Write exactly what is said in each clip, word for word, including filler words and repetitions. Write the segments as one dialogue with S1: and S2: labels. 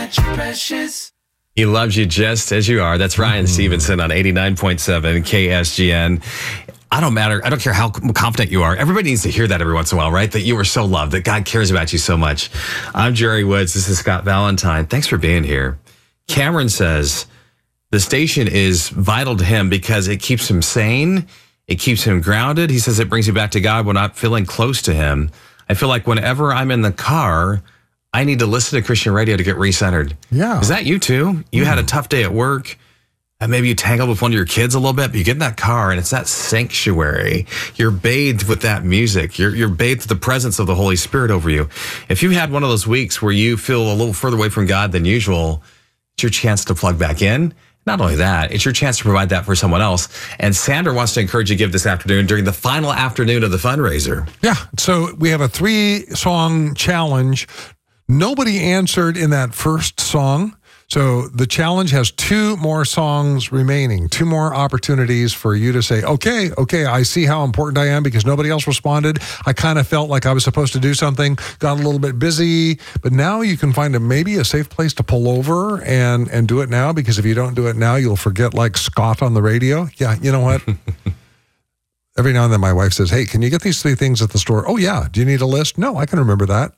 S1: that you're precious.
S2: He loves you just as you are. That's Ryan mm-hmm. Stevenson on eighty-nine point seven K S G N. I don't matter. I don't care how confident you are. Everybody needs to hear that every once in a while, right? That you are so loved, that God cares about you so much. I'm Jerry Woods. This is Scott Valentine. Thanks for being here. Cameron says the station is vital to him because it keeps him sane. It keeps him grounded. He says it brings you back to God when not feeling close to him. I feel like whenever I'm in the car, I need to listen to Christian radio to get recentered.
S3: Yeah.
S2: Is that you too? You mm. had a tough day at work. And maybe you tangled with one of your kids a little bit, but you get in that car and it's that sanctuary. You're bathed with that music. You're you're bathed with the presence of the Holy Spirit over you. If you had one of those weeks where you feel a little further away from God than usual, it's your chance to plug back in. Not only that, it's your chance to provide that for someone else. And Sandra wants to encourage you to give this afternoon during the final afternoon of the fundraiser.
S3: Yeah, so we have a three-song challenge. Nobody answered in that first song. So the challenge has two more songs remaining, two more opportunities for you to say, okay, okay, I see how important I am because nobody else responded. I kind of felt like I was supposed to do something, got a little bit busy, but now you can find a maybe a safe place to pull over and, and do it now, because if you don't do it now, you'll forget like Scott on the radio. Yeah, you know what? Every now and then my wife says, hey, can you get these three things at the store? Oh, yeah. Do you need a list? No, I can remember that.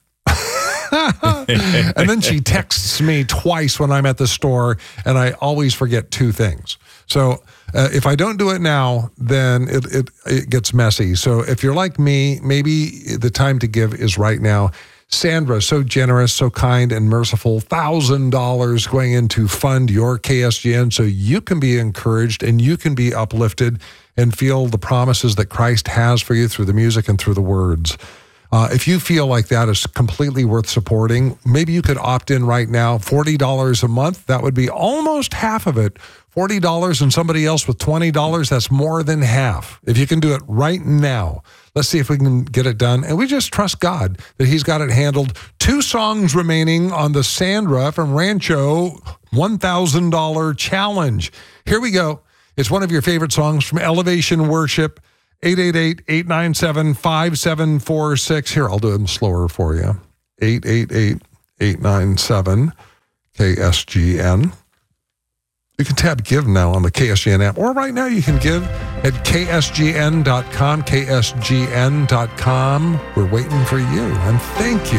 S3: And then she texts me twice when I'm at the store, and I always forget two things. So uh, if I don't do it now, then it, it it gets messy. So if you're like me, maybe the time to give is right now. Sandra, so generous, so kind and merciful, one thousand dollars going in to fund your K S G N so you can be encouraged and you can be uplifted and feel the promises that Christ has for you through the music and through the words. Uh, if you feel like that is completely worth supporting, maybe you could opt in right now, forty dollars a month. That would be almost half of it. forty dollars and somebody else with twenty dollars, that's more than half. If you can do it right now, let's see if we can get it done. And we just trust God that he's got it handled. Two songs remaining on the Sandra from Rancho one thousand dollars challenge. Here we go. It's one of your favorite songs from Elevation Worship. eight eight eight, eight nine seven, five seven four six. Here, I'll do them slower for you. eight eight eight, eight nine seven, K S G N. You can tap Give now on the K S G N app, or right now you can give at K S G N dot com, K S G N dot com. We're waiting for you, and thank you